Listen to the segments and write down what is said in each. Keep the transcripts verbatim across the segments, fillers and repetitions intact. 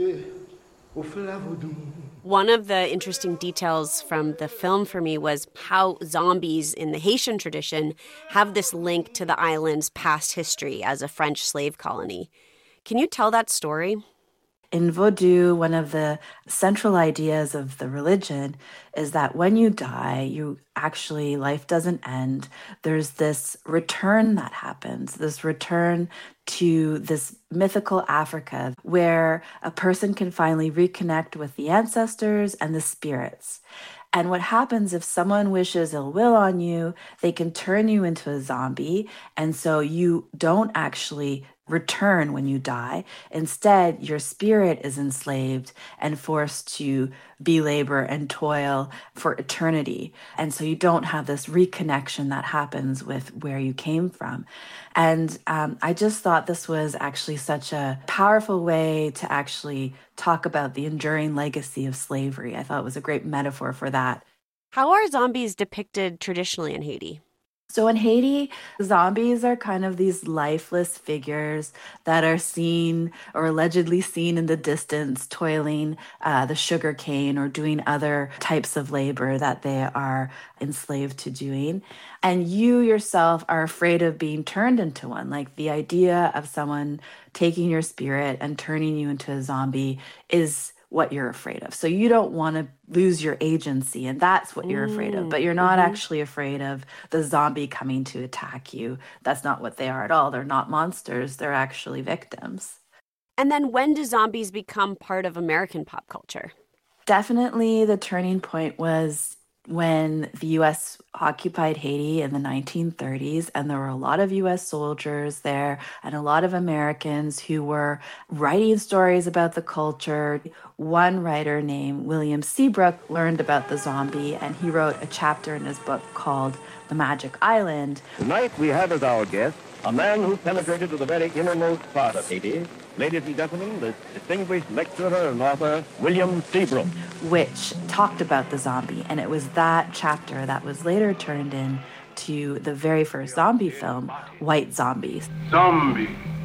One of the interesting details from the film for me was how zombies in the Haitian tradition have this link to the island's past history as a French slave colony. Can you tell that story? In Vodou, one of the central ideas of the religion is that when you die, you actually, life doesn't end. There's this return that happens, this return to this mythical Africa where a person can finally reconnect with the ancestors and the spirits. And what happens if someone wishes ill will on you, they can turn you into a zombie. And so you don't actually return when you die. Instead, your spirit is enslaved and forced to belabor and toil for eternity. And so you don't have this reconnection that happens with where you came from. And um, I just thought this was actually such a powerful way to actually talk about the enduring legacy of slavery. I thought it was a great metaphor for that. How are zombies depicted traditionally in Haiti? So in Haiti, zombies are kind of these lifeless figures that are seen or allegedly seen in the distance, toiling uh, the sugar cane or doing other types of labor that they are enslaved to doing. And you yourself are afraid of being turned into one. Like the idea of someone taking your spirit and turning you into a zombie is what you're afraid of. So you don't want to lose your agency, and that's what you're afraid of. But you're not mm-hmm. actually afraid of the zombie coming to attack you. That's not what they are at all. They're not monsters. They're actually victims. And then when do zombies become part of American pop culture? Definitely the turning point was when the U S occupied Haiti in the nineteen thirties, and there were a lot of U S soldiers there and a lot of Americans who were writing stories about the culture. One writer named William Seabrook learned about the zombie, and he wrote a chapter in his book called The Magic Island. Tonight we have as our guest a man who penetrated to the very innermost part of Haiti. Ladies and gentlemen, the distinguished lecturer and author, William Seabrook. Which talked about the zombie, and it was that chapter that was later turned into the very first zombie film, White Zombies. Zombie.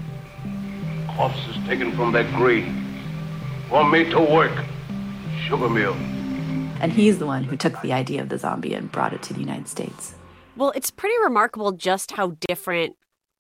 Corpses taken from their grave, or made to work. Sugar mill. And he's the one who took the idea of the zombie and brought it to the United States. Well, it's pretty remarkable just how different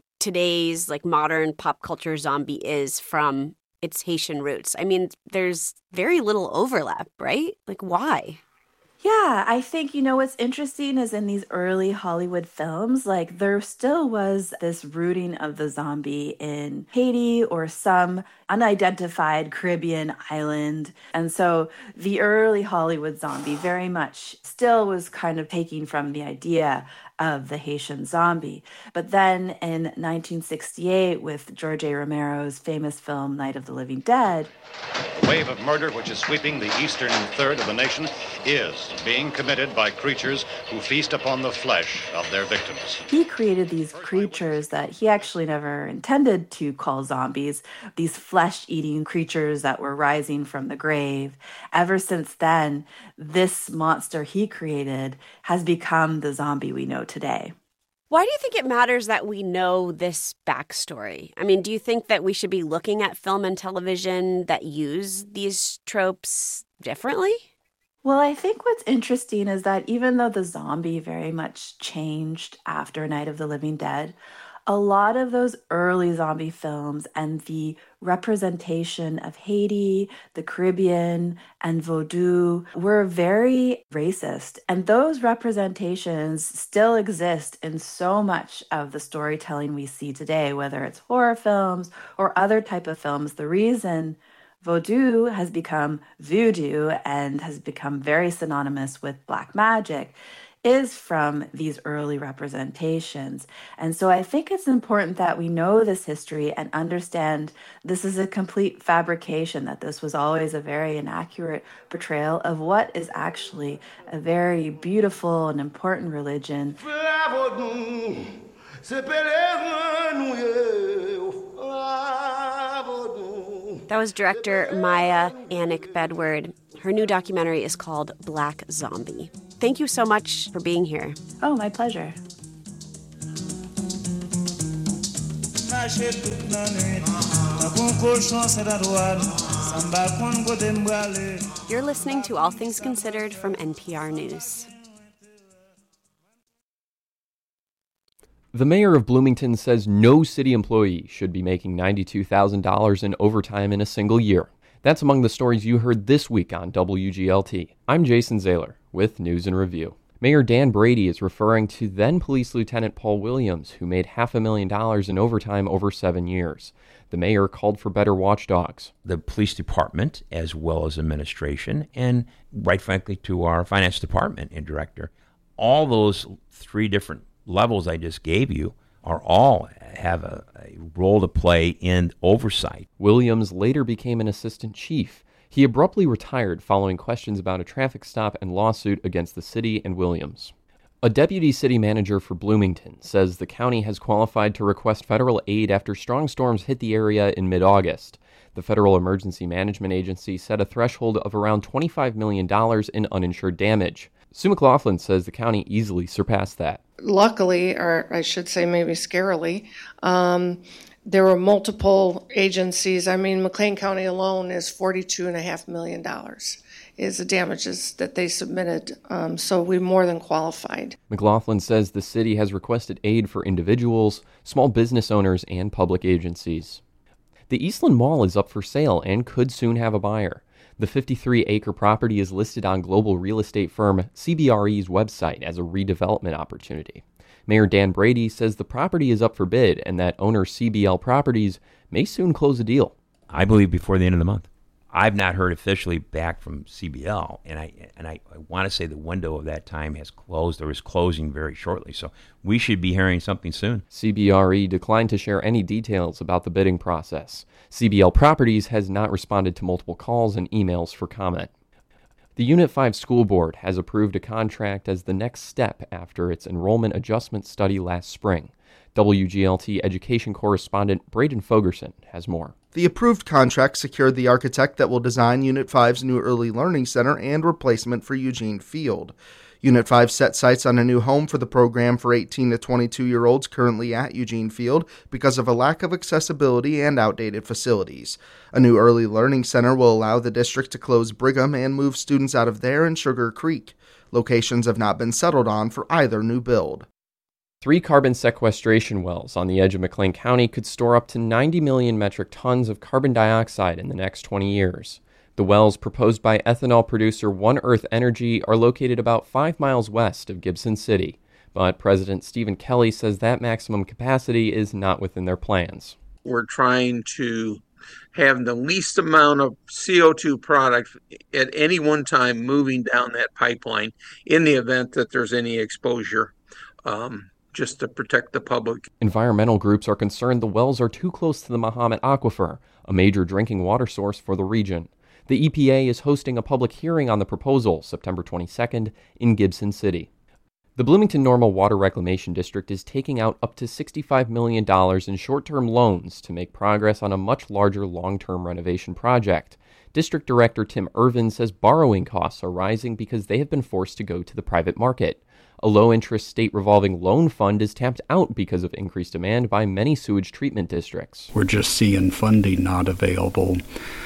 today's like modern pop culture zombie is from its Haitian roots. I mean, there's very little overlap, right? Like, why? Yeah, I think, you know, what's interesting is in these early Hollywood films, like there still was this rooting of the zombie in Haiti or some unidentified Caribbean island. And so the early Hollywood zombie very much still was kind of taking from the idea of the Haitian zombie. But then in nineteen sixty-eight, with George A. Romero's famous film Night of the Living Dead, the wave of murder which is sweeping the eastern third of the nation is being committed by creatures who feast upon the flesh of their victims. He created these creatures that he actually never intended to call zombies, these flesh-eating creatures that were rising from the grave. Ever since then, this monster he created has become the zombie we know today. Why do you think it matters that we know this backstory? I mean, do you think that we should be looking at film and television that use these tropes differently? Well, I think what's interesting is that even though the zombie very much changed after Night of the Living Dead, a lot of those early zombie films and the representation of Haiti, the Caribbean, and Vodou were very racist. And those representations still exist in so much of the storytelling we see today, whether it's horror films or other type of films. The reason Vodou has become voodoo and has become very synonymous with black magic is from these early representations. And so I think it's important that we know this history and understand this is a complete fabrication, that this was always a very inaccurate portrayal of what is actually a very beautiful and important religion. That was director Maya Anik Bedward. Her new documentary is called Black Zombie. Thank you so much for being here. Oh, my pleasure. You're listening to All Things Considered from N P R News. The mayor of Bloomington says no city employee should be making ninety-two thousand dollars in overtime in a single year. That's among the stories you heard this week on W G L T. I'm Jason Zahler with News and Review. Mayor Dan Brady is referring to then Police Lieutenant Paul Williams, who made half a million dollars in overtime over seven years. The mayor called for better watchdogs. The police department, as well as administration, and right frankly to our finance department and director, all those three different levels I just gave you are all have a, a role to play in oversight. Williams later became an assistant chief. He abruptly retired following questions about a traffic stop and lawsuit against the city and Williams. A deputy city manager for Bloomington says the county has qualified to request federal aid after strong storms hit the area in mid-August. The Federal Emergency Management Agency set a threshold of around twenty-five million dollars in uninsured damage. Sue McLaughlin says the county easily surpassed that. Luckily, or I should say maybe scarily, um, there were multiple agencies. I mean, McLean County alone is forty-two point five million dollars is the damages that they submitted, um, so we more than qualified. McLaughlin says the city has requested aid for individuals, small business owners, and public agencies. The Eastland Mall is up for sale and could soon have a buyer. The fifty-three acre property is listed on global real estate firm C B R E's website as a redevelopment opportunity. Mayor Dan Brady says the property is up for bid and that owner C B L Properties may soon close a deal. I believe before the end of the month. I've not heard officially back from C B L, and I and I, I want to say the window of that time has closed or is closing very shortly, so we should be hearing something soon. C B R E declined to share any details about the bidding process. C B L Properties has not responded to multiple calls and emails for comment. The Unit five School Board has approved a contract as the next step after its enrollment adjustment study last spring. W G L T education correspondent Braden Fogerson has more. The approved contract secured the architect that will design Unit five's new Early Learning Center and replacement for Eugene Field. Unit five set sights on a new home for the program for eighteen to twenty-two-year-olds currently at Eugene Field because of a lack of accessibility and outdated facilities. A new Early Learning Center will allow the district to close Brigham and move students out of there and Sugar Creek. Locations have not been settled on for either new build. Three carbon sequestration wells on the edge of McLean County could store up to ninety million metric tons of carbon dioxide in the next twenty years. The wells, proposed by ethanol producer One Earth Energy, are located about five miles west of Gibson City. But President Stephen Kelly says that maximum capacity is not within their plans. We're trying to have the least amount of C O two product at any one time moving down that pipeline in the event that there's any exposure. Um, just to protect the public. Environmental groups are concerned the wells are too close to the Mahomet Aquifer, a major drinking water source for the region. The E P A is hosting a public hearing on the proposal September twenty-second in Gibson City. The Bloomington Normal Water Reclamation District is taking out up to sixty-five million dollars in short-term loans to make progress on a much larger long-term renovation project. District Director Tim Irvin says borrowing costs are rising because they have been forced to go to the private market. A low-interest state revolving loan fund is tapped out because of increased demand by many sewage treatment districts. We're just seeing funding not available.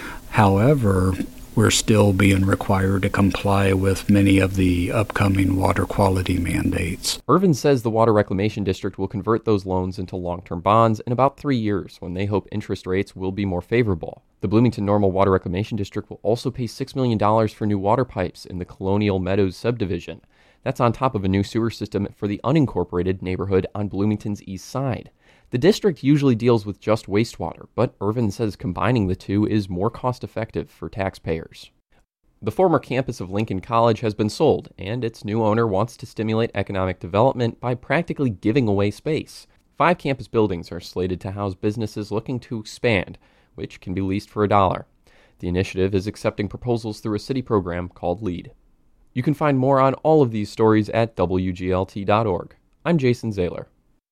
However, we're still being required to comply with many of the upcoming water quality mandates. Irvin says the Water Reclamation District will convert those loans into long-term bonds in about three years when they hope interest rates will be more favorable. The Bloomington Normal Water Reclamation District will also pay six million dollars for new water pipes in the Colonial Meadows subdivision. That's on top of a new sewer system for the unincorporated neighborhood on Bloomington's east side. The district usually deals with just wastewater, but Irvin says combining the two is more cost-effective for taxpayers. The former campus of Lincoln College has been sold, and its new owner wants to stimulate economic development by practically giving away space. Five campus buildings are slated to house businesses looking to expand, which can be leased for a dollar. The initiative is accepting proposals through a city program called LEAD. You can find more on all of these stories at W G L T dot org. I'm Jason Zahler.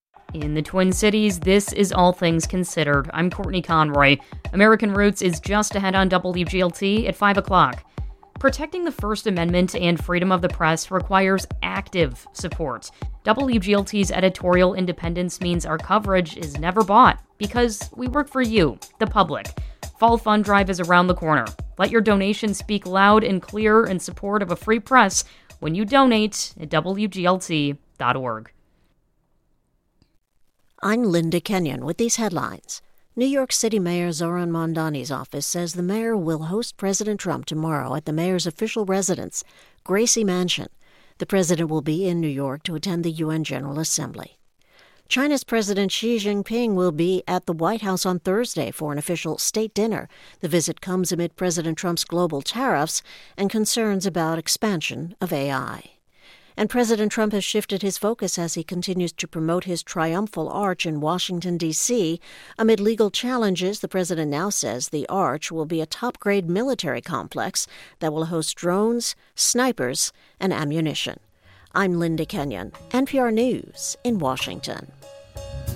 In the Twin Cities, this is All Things Considered. I'm Courtney Conroy. American Roots is just ahead on W G L T at five o'clock. Protecting the First Amendment and freedom of the press requires active support. W G L T's editorial independence means our coverage is never bought because we work for you, the public. Fall Fund Drive is around the corner. Let your donation speak loud and clear in support of a free press when you donate at W G L T dot org. I'm Linda Kenyon with these headlines. New York City Mayor Zohran Mamdani's office says the mayor will host President Trump tomorrow at the mayor's official residence, Gracie Mansion. The president will be in New York to attend the U N General Assembly. China's President Xi Jinping will be at the White House on Thursday for an official state dinner. The visit comes amid President Trump's global tariffs and concerns about expansion of A I. And President Trump has shifted his focus as he continues to promote his triumphal arch in Washington, D C Amid legal challenges, the president now says the arch will be a top-grade military complex that will host drones, snipers, and ammunition. I'm Linda Kenyon, N P R News in Washington.